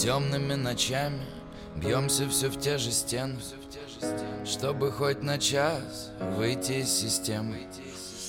Темными ночами бьемся все в те же стены, чтобы хоть на час выйти из системы.